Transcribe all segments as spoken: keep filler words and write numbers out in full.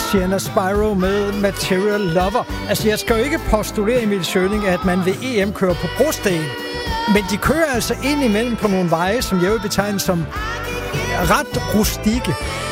Sienna Spyro med Material Lover. Altså, jeg skal jo ikke postulere, Emil Schøling, at man ved E M kører på brosten. Men de kører altså ind imellem på nogle veje, som jeg vil betegne som ret rustikke.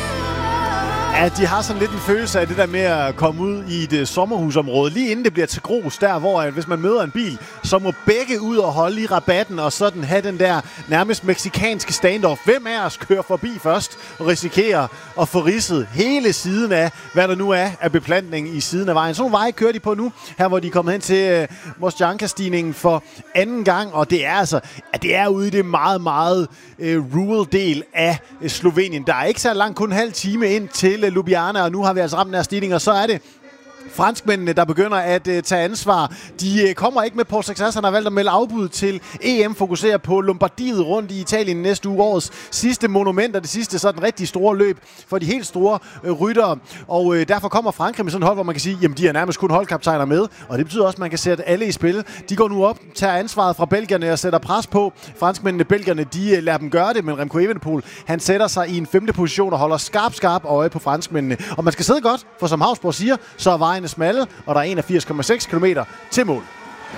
Ja, de har sådan lidt en følelse af det der med at komme ud i et sommerhusområde, lige inden det bliver til grus, der hvor at hvis man møder en bil, så må begge ud og holde i rabatten og sådan have den der nærmest meksikanske standoff. Hvem af os kører forbi først og risikerer at få ridset hele siden af, hvad der nu er af beplantning i siden af vejen. Sådan nogle veje kører de på nu, her hvor de er kommet hen til uh, Mošćanka-stigningen for anden gang, og det er altså, ja, det er ude i det meget, meget uh, rural del af uh, Slovenien. Der er ikke så langt, kun en halv time ind til Ljubljana, og nu har vi altså ramt den her stigning, og så er det franskmændene, der begynder at uh, tage ansvar. De uh, kommer ikke med. Paul Saxas, han har valgt at melde afbud til E M, fokuserer på Lombardiet rundt i Italien næste uge, årets sidste monument, og det sidste sådan rigtig store løb for de helt store uh, ryttere. Og uh, derfor kommer Frankrig med sådan et hold, hvor man kan sige, jamen de er nærmest kun holdkaptajner med, og det betyder også, at man kan sætte alle i spil. De går nu op, tager ansvaret fra belgierne og sætter pres på. Franskmændene, belgierne, de uh, lader dem gøre det, men Remco Evenepoel, han sætter sig i en femte position og holder skarp, skarp øje på franskmændene. Og man skal sidde godt, for som Hausborg siger, så er vejen smalle, og der er enogfirs komma seks kilometer til mål.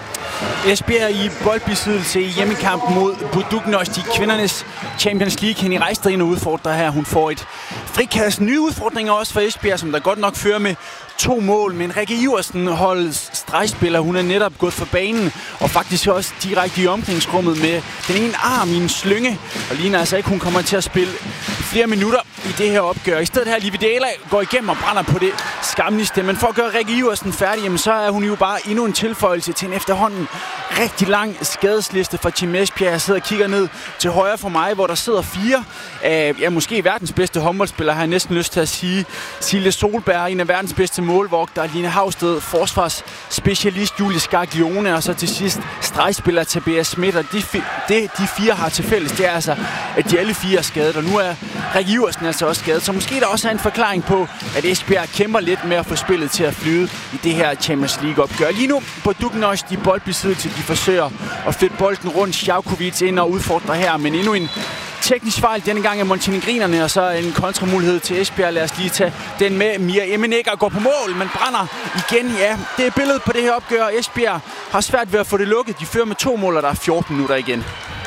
Esbjerg i boldbesiddelse i hjemmekamp mod Budućnost i kvindernes Champions League. Henny Reistad ind og udfordrer her. Hun får et frikast. Nye udfordringer også for Esbjerg, som der godt nok fører med to mål. Men Rikke Iversen, holdets stregspiller, hun er netop gået for banen og faktisk også direkte i omklædningsrummet med den ene arm i en slynge. Og ligner altså ikke, hun kommer til at spille flere minutter i det her opgør. I stedet her, Lividela går igennem og brænder på det skamligste. Men for at gøre Rikke Iversen færdig, jamen, så er hun jo bare endnu en tilføjelse til en efterhånden rigtig lang skadesliste for Team Esbjerg. Jeg sidder og kigger ned til højre for mig, hvor der sidder fire af, ja, måske verdens bedste håndboldspillere, har jeg næsten lyst til at sige. Silje Solberg, en af verdens bedste målvogtere, Line Havsted, forsvarsspecialist Julie Scaglione, og så til sidst stregspiller Tobias Schmidt. Og de, det, de fire har til fælles, det er altså, at de alle fire er skadet, og nu er Rikke Iversen altså også skadet. Så måske der også er en forklaring på, at Esbjerg kæmper lidt med at få spillet til at flyde i det her Champions League-opgør. Lige nu på Budućnost i boldbesiddelse, de forsøger at flytte bolden rundt. Sjavkovic ind og udfordrer her, men endnu en teknisk fejl denne gang af montenegrinerne, og så en kontramulighed til Esbjerg. Lad os lige tage den med. Mia Emmenegger går på mål, men brænder igen. Ja, det er billedet på det her opgør. Esbjerg har svært ved at få det lukket. De fører med to mål, og der er fjorten minutter igen.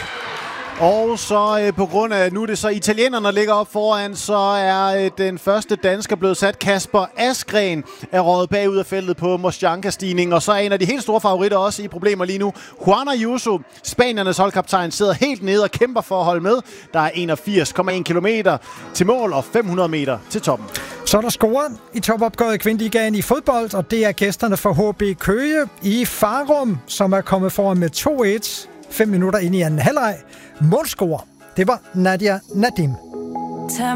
Og så øh, på grund af, nu er det så italienerne, der ligger op foran, så er øh, den første dansker blevet sat. Kasper Askren er røget bagud af feltet på Mošćanka-stigningen, og så er en af de helt store favoritter også i problemer lige nu. Juan Ayuso, Spaniernes holdkaptajn, sidder helt nede og kæmper for at holde med. Der er enogfirs komma en kilometer til mål og fem hundrede meter til toppen. Så er der scoret i topopgøret i Kvindeliggaen i fodbold, og det er gæsterne fra H B Køge i Farum, som er kommet foran med to et. Fem minutter ind i anden halvleg. Målscorer, det var Nadia Nadim.